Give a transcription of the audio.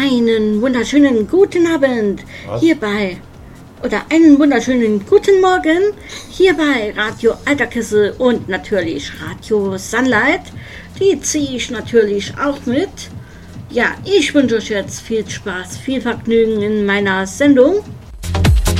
einen wunderschönen guten Abend Was? hierbei. Oder einen wunderschönen guten Morgen hier bei Radio Alterkessel und natürlich Radio Sunlight. Die ziehe ich natürlich auch mit. Ja, ich wünsche euch jetzt viel Spaß, viel Vergnügen in meiner Sendung.